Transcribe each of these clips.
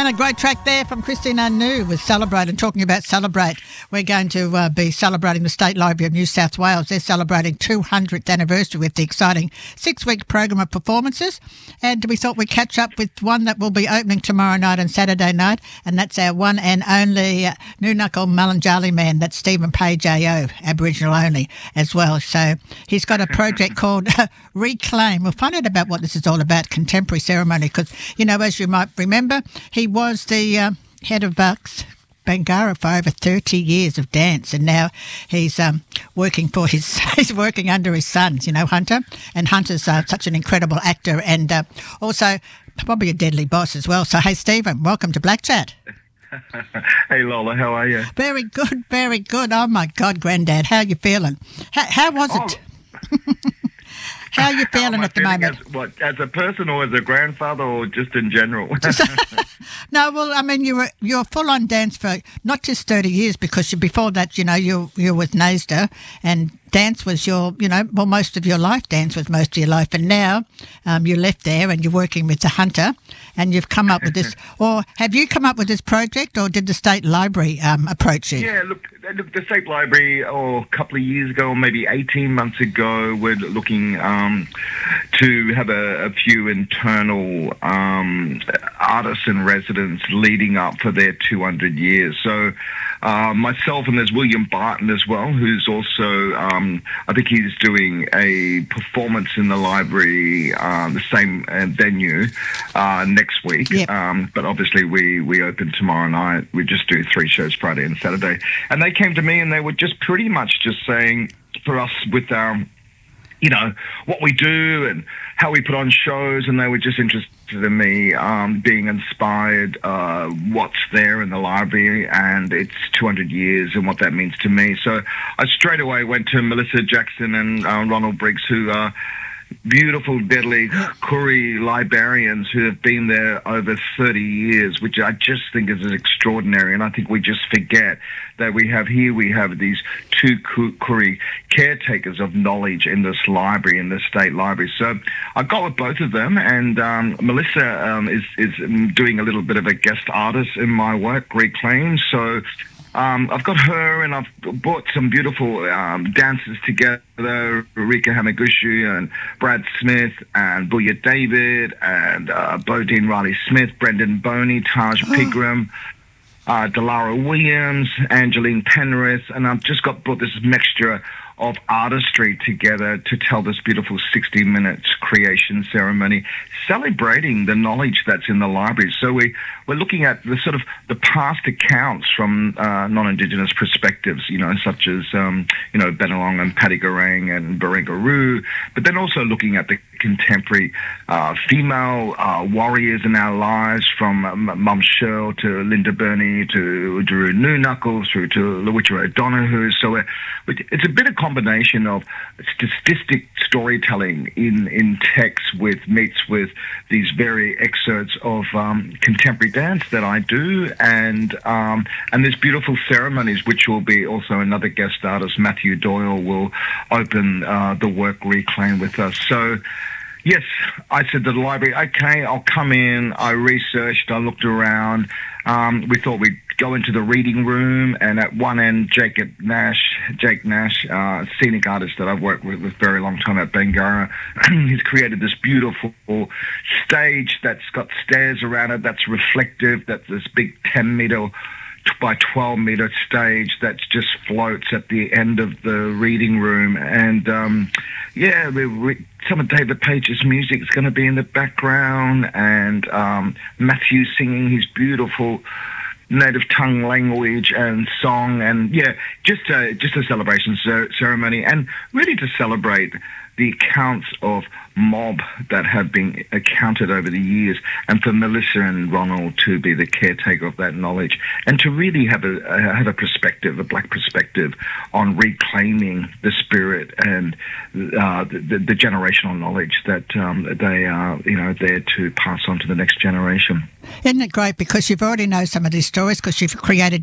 And a great track there from Christine Anu with Celebrate. And talking about Celebrate, we're going to be celebrating the State Library of New South Wales. They're celebrating 200th anniversary with the exciting 6-week program of performances. And we thought we'd catch up with one that will be opening tomorrow night and Saturday night, and that's our one and only Noonuccal Malanjali man. That's Stephen Page AO, Aboriginal only as well. So he's got a project called Reclaim. We'll find out about what this is all about, contemporary ceremony, because, you know, as you might remember, he was the head of Bangarra for over 30 years of dance, and now he's working for he's working under his sons, you know, Hunter. And Hunter's such an incredible actor and also probably a deadly boss as well. So, hey, Stephen, welcome to Black Chat. Hey, Lola, how are you? Very good, very good. Oh, my God, Grandad, how are you feeling? How was it? How are you feeling at the moment? As a person or as a grandfather or just in general? No, well, I mean, you're full on dance for not just 30 years, because before that, you know, you were with NASDA, and dance was your, you know, well, most of your life. Dance was most of your life, and now you left there and you're working with the Hunter, and you've come up with this. Or have you come up with this project, or did the State Library approach you? Yeah, look, the State Library, a couple of years ago, or maybe 18 months ago, we're looking to have a few internal artists and residents leading up for their 200 years. So myself, and there's William Barton as well, who's also, I think he's doing a performance in the library, the same venue, next week. Yep. But obviously we open tomorrow night. We just do 3 shows, Friday and Saturday. And they came to me and they were just pretty much just saying, for us with you know, what we do and how we put on shows, and they were just interested in me being inspired, what's there in the library and its 200 years and what that means to me. So I straight away went to Melissa Jackson and Ronald Briggs, who are beautiful, deadly Koori librarians who have been there over 30 years, which I just think is extraordinary. And I think we just forget that we have these 2 Koori caretakers of knowledge in this library, in the State Library. So I got with both of them, and Melissa is doing a little bit of a guest artist in my work, Reclaim. So I've got her, and I've brought some beautiful dancers together, Rika Hamagushu and Brad Smith and Booya David and Bodine Riley-Smith, Brendan Boney, Taj Pigram, Delara Williams, Angeline Penrith, and I've just brought this mixture of artistry together to tell this beautiful 60-minute creation ceremony, celebrating the knowledge that's in the library. So we're looking at the sort of the past accounts from non-Indigenous perspectives, you know, such as, you know, Bennelong and Paddy Garang and Baringaroo, but then also looking at the contemporary female warriors in our lives, from Mum Shirl to Linda Burney to Drew Noonuccal through to Lewitcha O'Donoghue. So it's a bit of combination of statistic storytelling in text meets with these very excerpts of contemporary dance that I do, and there's beautiful ceremonies, which will be also another guest artist, Matthew Doyle, will open the work Reclaim with us. So yes, I said to the library, okay, I'll come in. I researched, I looked around. We thought we'd go into the reading room, and at one end, Jake Nash, scenic artist that I've worked with a very long time at Bangarra, he's created this beautiful stage that's got stairs around it, that's reflective, that's this big 10-meter by 12-meter stage that just floats at the end of the reading room. And some of David Page's music is going to be in the background, and Matthew singing his beautiful native tongue language and song, and just a celebration ceremony, and really to celebrate the accounts of mob that have been accounted over the years, and for Melissa and Ronald to be the caretaker of that knowledge, and to really have a perspective, a black perspective, on reclaiming the spirit and the generational knowledge that they are, you know, there to pass on to the next generation. Isn't it great, because you've already know some of these stories, because you've created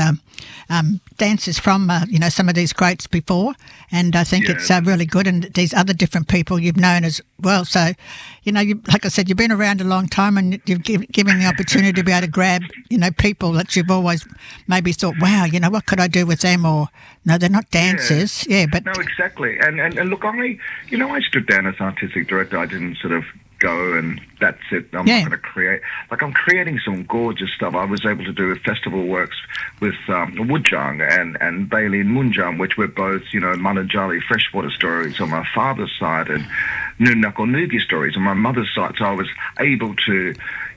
dances from you know, some of these greats before, and I think it's really good. And these other different people you've known as well. So, like I said, you've been around a long time, and you've given the opportunity to be able to grab, people that you've always maybe thought, wow, what could I do with them? Or, no, they're not dancers. But... No, exactly. And look, I stood down as artistic director. I didn't sort of go and that's it. I'm not going to create. Like, I'm creating some gorgeous stuff. I was able to do festival works with Wujang and Bailey and Munjang, which were both, Manajali freshwater stories on my father's side and Nunako Nugi stories on my mother's side. So I was able to,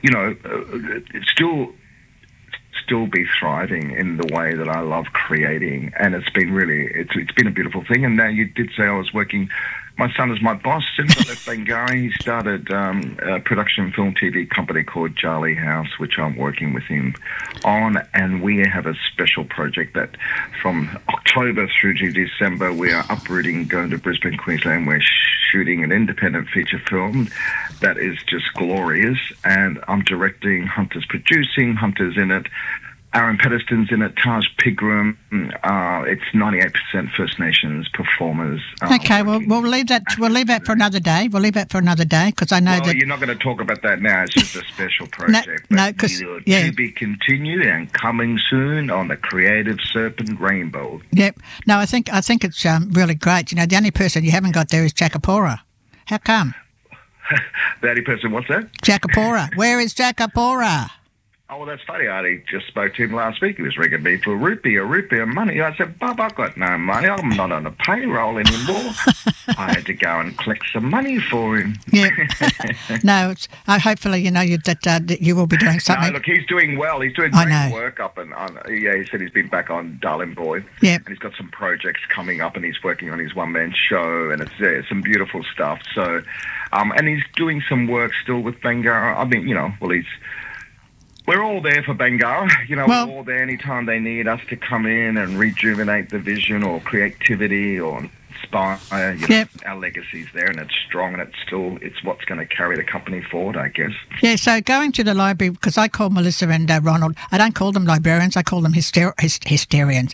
still be thriving in the way that I love creating, and it's been a beautiful thing. And now you did say I was working. My son is my boss. Since I left Bangarra, he started a production film TV company called Jali House, which I'm working with him on. And we have a special project that from October through to December, we are uprooting, going to Brisbane, Queensland. We're shooting an independent feature film that is just glorious. And I'm directing, Hunter's producing, Hunter's in it. Aaron Petterston's in it, Taj Pigram. It's 98% First Nations performers. Okay, well, we'll leave that for another day. We'll leave that for another day because I know that you're not going to talk about that now. It's just a special project. To be continued and coming soon on the Creative Serpent Rainbow. Yep. No, I think it's really great. The only person you haven't got there is Jakapora. How come? The only person, what's that? Jakapora. Where is Jakapora? Oh, well, that's funny. I just spoke to him last week. He was ringing me for a rupee of money. I said, Bob, I've got no money. I'm not on a payroll anymore. I had to go and collect some money for him. Yeah. No, hopefully, that you will be doing something. No, look, he's doing well. He's doing great work up. He said he's been back on Darling Boy. Yeah. And he's got some projects coming up, and he's working on his one-man show, and it's some beautiful stuff. So, and he's doing some work still with Bangarra. I mean, we're all there for Bangarra. We're all there anytime they need us to come in and rejuvenate the vision or creativity or inspire. Our legacy's there, and it's strong, and it's what's going to carry the company forward, I guess. Yeah, so going to the library, because I call Melissa and Ronald, I don't call them librarians, I call them historians,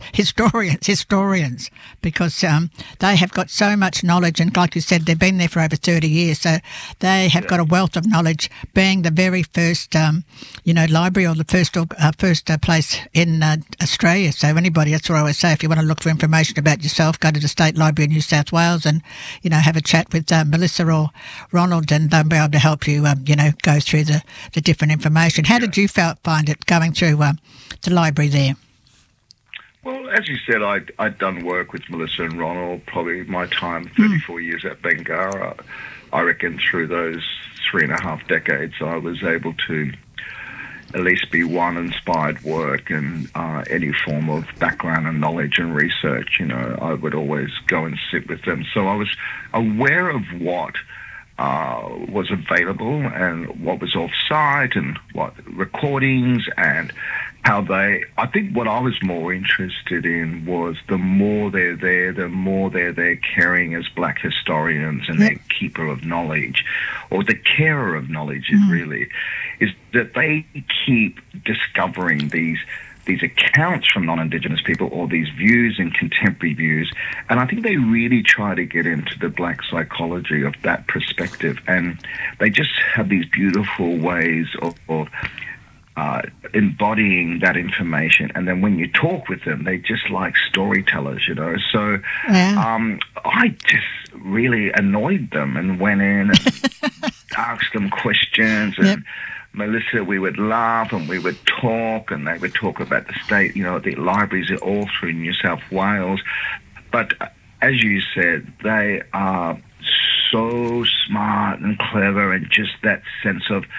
because they have got so much knowledge, and like you said, they've been there for over 30 years, so they have got a wealth of knowledge, being the very first, library or the first place in Australia. So anybody, that's what I always say, if you want to look for information about yourself, go to the State Library in New South Wales and, have a chat with Melissa or Ronald, and they'll be able to help you, go through the different information. How did you find it going through the library there? Well, as you said, I'd done work with Melissa and Ronald, probably my time, 34 years at Bangarra. I reckon through those 3.5 decades, I was able to at least be inspired work and any form of background and knowledge and research. I would always go and sit with them. So I was aware of what was available and what was off-site and what recordings and how I think what I was more interested in was the more they're there carrying as black historians and their keeper of knowledge, or the carer of knowledge really, is that they keep discovering these accounts from non-Indigenous people, or these views and contemporary views. And I think they really try to get into the black psychology of that perspective. And they just have these beautiful ways of embodying that information. And then when you talk with them, they just like storytellers, So I just really annoyed them and went in and asked them questions. And Melissa, we would laugh and we would talk, and they would talk about the state, the libraries are all through New South Wales. But as you said, they are so smart and clever, and just that sense of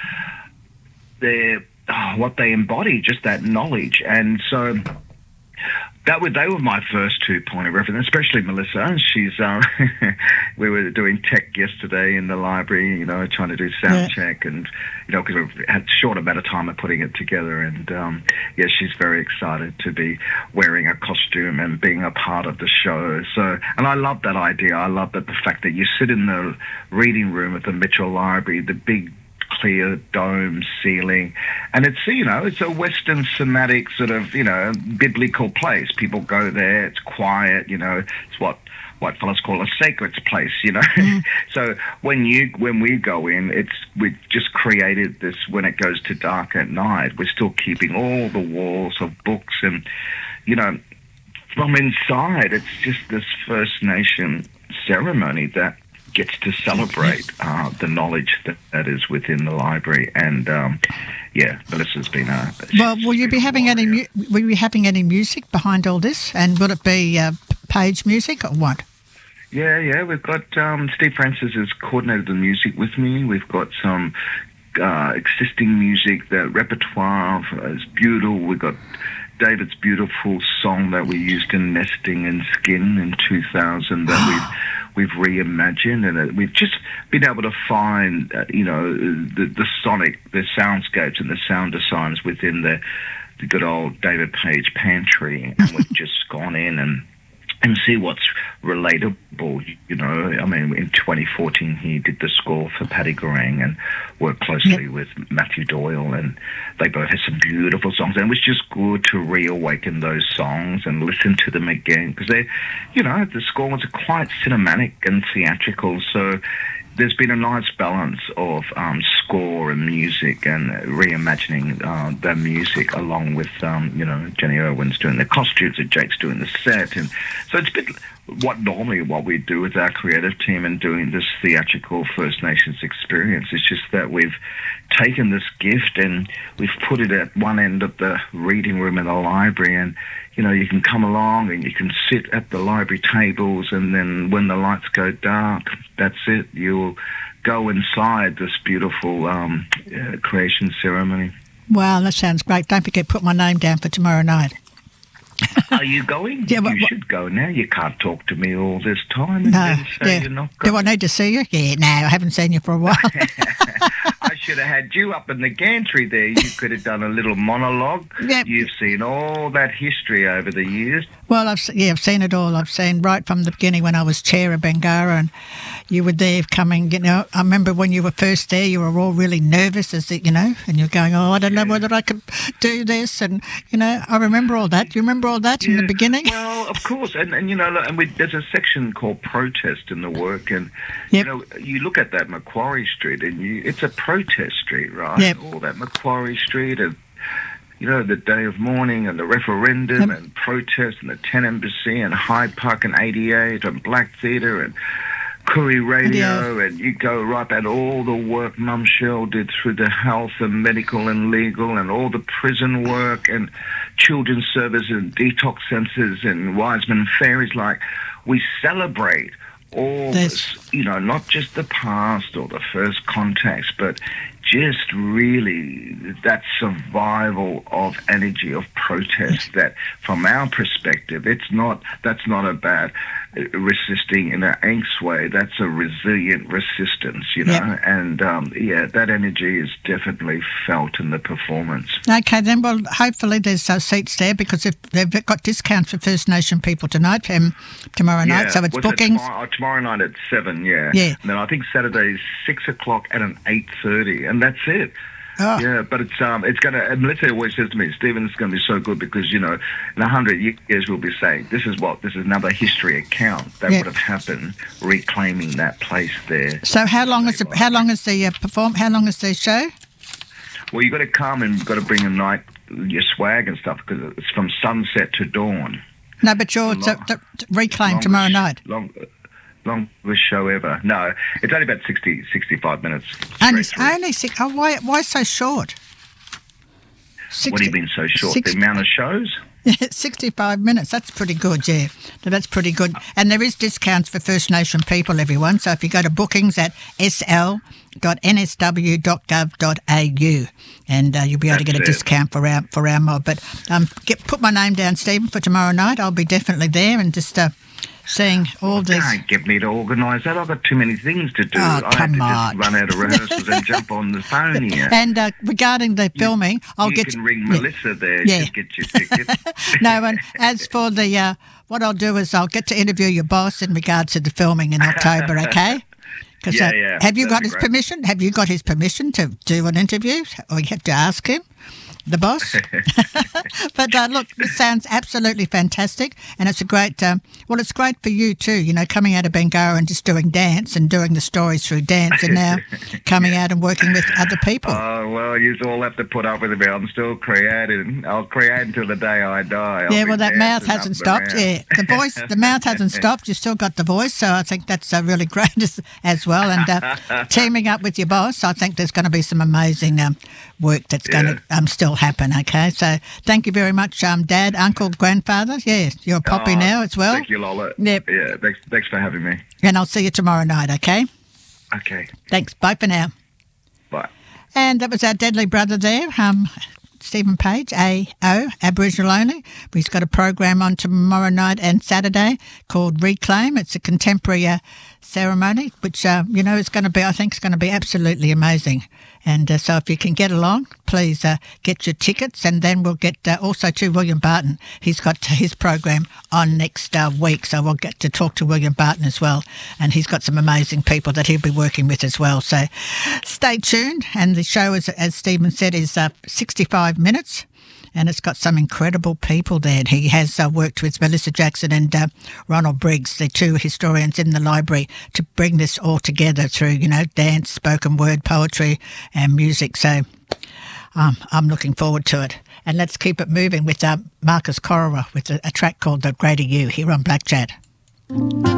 what they embody, just that knowledge. And so they were my first 2 point of reference, especially Melissa. She's we were doing tech yesterday in the library, trying to do sound check, and because we had a short amount of time of putting it together. And she's very excited to be wearing a costume and being a part of the show. So, and I love that idea. I love the fact that you sit in the reading room at the Mitchell Library, the big clear dome ceiling, and it's it's a Western Semitic sort of biblical place. People go there, it's quiet, it's what what fellas call a sacred place, you know. So when we go in, we've just created this. When it goes to dark at night, we're still keeping all the walls of books, and you know, from inside, it's just this First Nation ceremony that gets to celebrate the knowledge that is within the library. And Melissa's been well, will you be having any music behind all this, and will it be page music or what? Yeah, we've got Steve Francis has coordinated the music with me. We've got some existing music. The repertoire is beautiful. We've got David's beautiful song that we used in Nesting and Skin in 2000 that we've reimagined, and we've just been able to find the sonic, the soundscapes and the sound designs within the good old David Page pantry, and we've just gone in and see what's relatable. You know, I mean, in 2014 he did the score for Paddy Garang and worked closely with Matthew Doyle, and they both had some beautiful songs, and it was just good to reawaken those songs and listen to them again, because they, you know, the score was quite cinematic and theatrical, so there's been a nice balance of score and music, and reimagining the music, along with Jenny Irwin's doing the costumes and Jake's doing the set, and so it's a bit what we do with our creative team and doing this theatrical First Nations experience. It's just that we've taken this gift and we've put it at one end of the reading room in the library, and you know, you can come along and you can sit at the library tables, and then when the lights go dark, that's it. You'll go inside this beautiful creation ceremony. Wow, that sounds great. Don't forget, put my name down for tomorrow night. Are you going? Yeah, you should go now. You can't talk to me all this time and then say you're not going. Do I need to see you? Yeah, no, I haven't seen you for a while. I should have had you up in the gantry there. You could have done a little monologue. Yep. You've seen all that history over the years. Well, I've seen it all. I've seen right from the beginning when I was chair of Bangarra, and you were there coming, you know. I remember when you were first there, you were all really nervous, and you're going, I don't know whether I could do this, and, you know, I remember all that. Do you remember all that in the beginning? Well, of course, and you know, and there's a section called protest in the work, and, you know, you look at that Macquarie Street, and it's a protest street, right? Yep. All that Macquarie Street, and you know, the day of mourning and the referendum and protest and the 10 Embassy and Hyde Park and 88 and Black Theatre and Koori Radio, and you go right at all the work Mum Shell did through the health and medical and legal, and all the prison work and children's services and detox centres and Wiseman Ferries. Like, we celebrate all this, you know, not just the past or the first contacts, but just really that survival of energy of protest that, from our perspective, that's not about resisting in an angst way. That's a resilient resistance, you know, and that energy is definitely felt in the performance. Okay, then, well, hopefully there's seats there, because if they've got discounts for First Nation people tomorrow night, so it's bookings. Tomorrow night at 7, yeah. And then I think Saturday is 6 o'clock and an 8:30, and that's it. Oh. Yeah, but it's going to, and Melissa always says to me, Stephen, it's going to be so good because, you know, in 100 years we'll be saying, this is another history account that would have happened, reclaiming that place there. So how long is the show? Well, you've got to come and you've got to bring your swag and stuff, because it's from sunset to dawn. No, but you're reclaim tomorrow night. Longest show ever. No, it's only about 65 minutes. Only why so short? 60, what do you mean so short? The amount of shows? 65 minutes. That's pretty good, yeah. That's pretty good. And there is discounts for First Nation people, everyone. So if you go to bookings at sl.nsw.gov.au, and you'll be able to get a discount for our mob. But put my name down, Stephen, for tomorrow night. I'll be definitely there, and just seeing all this. Can't get me to organise that. I've got too many things to do. Oh, come on. Just run out of rehearsals and jump on the phone here. And regarding the filming, you can ring Melissa there to get your ticket. No, and as for the what I'll do is I'll get to interview your boss in regards to the filming in October, okay? Have you got his permission? Have you got his permission to do an interview? Or you have to ask him? The boss. But look, this sounds absolutely fantastic, and it's a great. It's great for you too. You know, coming out of Bangara and just doing dance and doing the stories through dance, and now coming out and working with other people. Oh well, you all have to put up with me. I'm still creating. I'll create until the day I die. Yeah, well, that mouth hasn't stopped. Yeah, the mouth hasn't stopped. You've still got the voice, so I think that's really great as well. And teaming up with your boss, I think there's going to be some amazing work that's going to still happen. Okay, so thank you very much, Dad, Uncle, Grandfather. Yes, you're a poppy now as well. Thank you, Lola. Yep. Yeah, thanks for having me. And I'll see you tomorrow night, okay? Okay. Thanks. Bye for now. Bye. And that was our deadly brother there, Stephen Page, AO, Aboriginal only. He's got a program on tomorrow night and Saturday called Reclaim. It's a contemporary ceremony, which, is going to be, I think, is going to be absolutely amazing. And so if you can get along, please get your tickets. And then we'll get also to William Barton. He's got his program on next week, so we'll get to talk to William Barton as well. And he's got some amazing people that he'll be working with as well. So stay tuned. And the show, as Stephen said, is 65 minutes. And it's got some incredible people there. He has worked with Melissa Jackson and Ronald Briggs, the two historians in the library, to bring this all together through, dance, spoken word, poetry and music. So I'm looking forward to it. And let's keep it moving with Marcus Corora with a track called The Greater You here on Black Chat.